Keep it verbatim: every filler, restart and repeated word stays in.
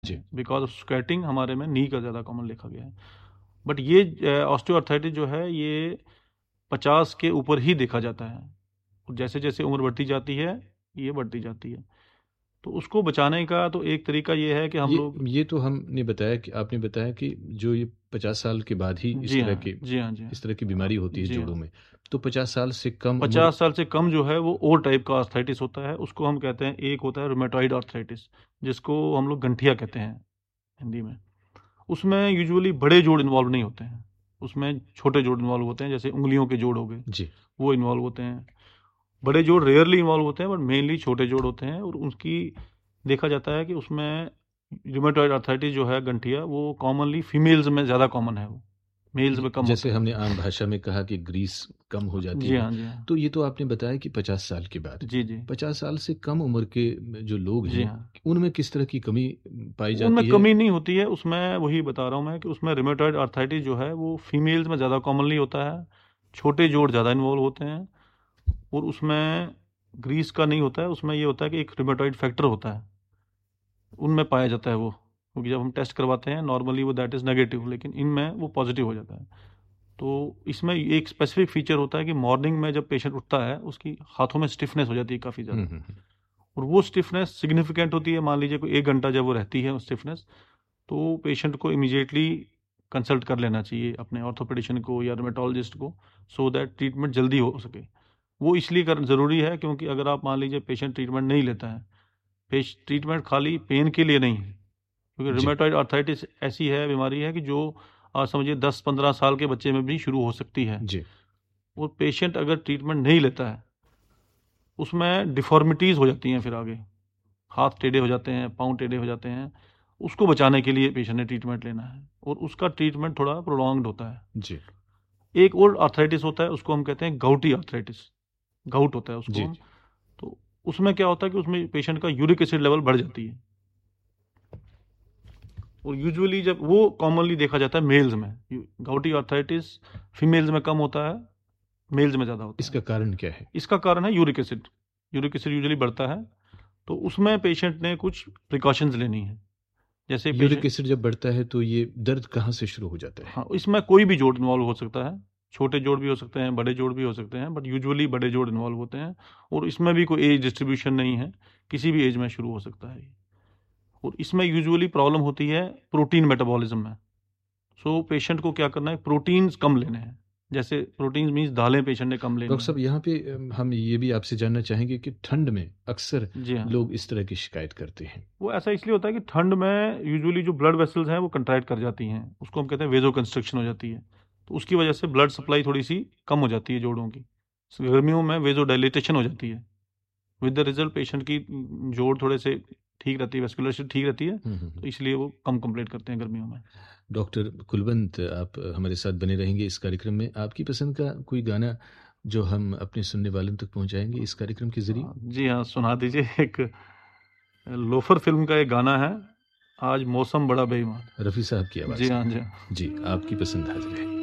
Ji. Because squatting हमारे में नी का ज़्यादा कॉमन देखा गया है। बट ये ऑस्टियोआर्थराइटिस जो है ये पचास के ऊपर ही देखा जाता है। और जैसे जैसे उम्र बढ़ती जाती है ये बढ़ती जाती है। तो उसको बचाने का तो एक तरीका ये है कि हम ये लोग ये तो हमने बताया कि आपने बताया कि जो ये पचास साल के बाद ही इस जी तरह हाँ के जी हाँ जी इस तरह की हाँ बीमारी होती है जी जोड़ों हाँ। में। तो पचास साल से कम उम्र। पचास साल से कम जो है वो और टाइप का आर्थराइटिस होता है, उसको हम कहते हैं, एक होता है रूमेटॉइड आर्थराइटिस जिसको हम लोग गंठिया कहते हैं हिंदी में। उसमें यूजुअली बड़े जोड़ इन्वॉल्व नहीं होते हैं, उसमें छोटे जोड़ इन्वॉल्व होते हैं, जैसे उंगलियों के जोड़ हो गए जी। वो इन्वॉल्व होते हैं। बड़े जोड़ रेयरली इन्वॉल्व होते हैं बट मेनली छोटे जोड़ होते हैं। और उसकी देखा जाता है कि उसमें रूमेटॉइड आर्थराइटिस जो है गंठिया वो कॉमनली फीमेल्स में ज़्यादा कॉमन है, वो मेल्स ज- में कम जैसे होता है। हमने आम भाषा में कहा कि ग्रीस कम हो जाती जी है। हाँ जी हाँ तो ये तो आपने बताया कि पचास साल के बाद। जी जी पचास साल से कम उम्र के जो लोग जी हैं हाँ। उनमें किस तरह की कमी पाई उनमें जाती है? कमी नहीं होती है, उसमें वही बता रहा हूँ मैं कि उसमें रूमेटॉइड आर्थराइटिस जो है वो फीमेल्स में ज़्यादा कॉमनली होता है, छोटे जोड़ ज़्यादा इन्वॉल्व होते हैं। और उसमें ग्रीस का नहीं होता है, उसमें ये होता है कि एक रूमेटॉइड फैक्टर होता है, उनमें पाया जाता है वो, क्योंकि जब हम टेस्ट करवाते हैं नॉर्मली वो दैट इज़ नेगेटिव, लेकिन इनमें वो पॉजिटिव हो जाता है। तो इसमें एक स्पेसिफिक फीचर होता है कि मॉर्निंग में जब पेशेंट उठता है उसकी हाथों में स्टिफनेस हो जाती है काफ़ी हम्म ज़्यादा। हम्म हम्म। और वो स्टिफनेस सिग्निफिकेंट होती है, मान लीजिए कोई एक घंटा जब वो रहती है स्टिफनेस, तो पेशेंट को इमीडिएटली कंसल्ट कर लेना चाहिए अपने ऑर्थोपेडिशियन को या रोमेटोलॉजिस्ट को, सो दैट ट्रीटमेंट जल्दी हो सके। वो इसलिए कर ज़रूरी है क्योंकि अगर आप मान लीजिए पेशेंट ट्रीटमेंट नहीं लेता है, पेश ट्रीटमेंट खाली पेन के लिए नहीं है, क्योंकि जी रूमेटॉइड आर्थराइटिस ऐसी है बीमारी है कि जो आप समझिए दस पंद्रह साल के बच्चे में भी शुरू हो सकती है। जी और पेशेंट अगर ट्रीटमेंट नहीं लेता है उसमें डिफॉर्मिटीज़ हो जाती हैं, फिर आगे हाथ टेढ़े हो जाते हैं, पाँव टेढ़े हो जाते हैं। उसको बचाने के लिए पेशेंट ने ट्रीटमेंट लेना है और उसका ट्रीटमेंट थोड़ा प्रोलॉन्ग्ड होता है। जी एक और आर्थराइटिस होता है उसको हम कहते हैं गाउटी आर्थराइटिस, गाउट होता है उसको जी हम। तो उसमें क्या होता है कि उसमें पेशेंट का यूरिक एसिड लेवल बढ़ जाती है। और यूजुअली जब वो कॉमनली देखा जाता है मेल्स में, गाउटी आर्थराइटिस फीमेल्स में कम होता है, मेल्स में ज़्यादा होता इसका है। कारण क्या है? इसका कारण है uric acid. Uric acid usually बढ़ता है, तो उसमें पेशेंट ने कुछ प्रिकॉशंस लेनी है। जैसे यूरिक पेशेंट, एसिड जब बढ़ता है तो ये दर्द कहाँ से शुरू हो जाता है? हाँ, इसमें कोई भी जोड़ इन्वॉल्व हो सकता है, छोटे जोड़ भी हो सकते हैं, बड़े जोड़ भी हो सकते हैं, बट यूजुअली बड़े जोड़ इन्वॉल्व होते हैं। और इसमें भी कोई एज डिस्ट्रीब्यूशन नहीं है, किसी भी एज में शुरू हो सकता है ये। और इसमें यूजुअली प्रॉब्लम होती है प्रोटीन मेटाबॉलिज्म में। सो पेशेंट को क्या करना है, प्रोटीन्स कम लेने हैं। जैसे प्रोटीन्स मीन्स दालें पेशेंट ने कम लेनी डॉक्टर साहब है। यहाँ पे अम, हम ये भी आपसे जानना चाहेंगे कि ठंड में अक्सर जी हाँ। लोग इस तरह की शिकायत करते हैं। वो ऐसा इसलिए होता है कि ठंड में यूजुअली जो ब्लड वेसल्स हैं वो कंट्रैक्ट कर जाती हैं, उसको हम कहते हैं वेजो कंस्ट्रिक्शन हो जाती है। तो उसकी वजह से ब्लड सप्लाई थोड़ी सी कम हो जाती है जोड़ों की। गर्मियों में वेजो डायलिटेशन हो जाती है, विद द रिजल्ट पेशेंट की जोड़ थोड़े से ठीक रहती है, वेस्कुलर ठीक रहती है। हम्म हम्म हम्म। तो इसलिए वो कम कंप्लेंट करते हैं गर्मियों में। डॉक्टर कुलवंत, आप हमारे साथ बने रहेंगे इस कार्यक्रम में। आपकी पसंद का कोई गाना जो हम अपने सुनने वालों तक पहुंचाएंगे इस कार्यक्रम के जरिए। हाँ, जी हाँ, सुना दीजिए। एक लोफर फिल्म का एक गाना है, आज मौसम बड़ा बेईमान। रफ़ी साहब की जी आवाज़ हाँ में। जी हाँ। जी, आपकी पसंद हाजिर है।